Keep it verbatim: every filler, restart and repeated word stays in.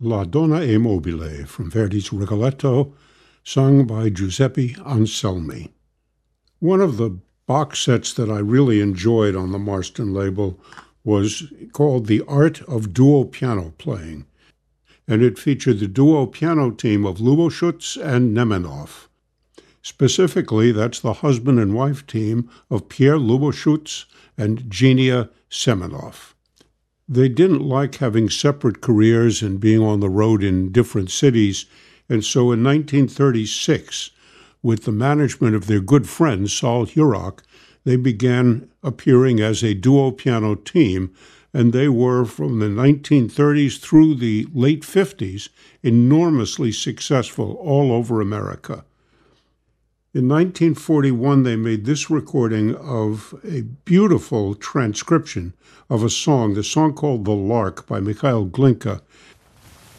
La Donna è Mobile from Verdi's Rigoletto, sung by Giuseppe Anselmi. One of the box sets that I really enjoyed on the Marston label was called The Art of Duo Piano Playing, and it featured the duo piano team of Luboschuetz and Nemenhoff. Specifically, that's the husband and wife team of Pierre Luboschuetz and Genia Semenoff. They didn't like having separate careers and being on the road in different cities, and so in nineteen thirty-six, with the management of their good friend Saul Hurok, they began appearing as a duo piano team, and they were, from the nineteen thirties through the late fifties, enormously successful all over America. In nineteen forty-one, they made this recording of a beautiful transcription of a song, the song called The Lark by Mikhail Glinka,